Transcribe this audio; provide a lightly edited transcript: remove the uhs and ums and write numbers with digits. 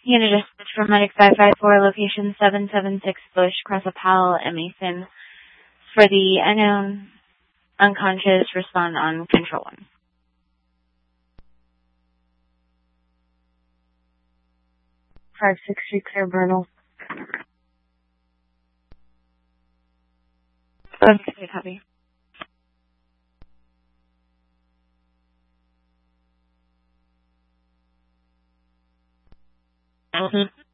Unit dispatch from Medic 554, location 776 Bush, Cressa Powell, and Mason. For the unknown unconscious, respond on control 1. 563 Clear Bernal. Okay, copy. Mm-hmm.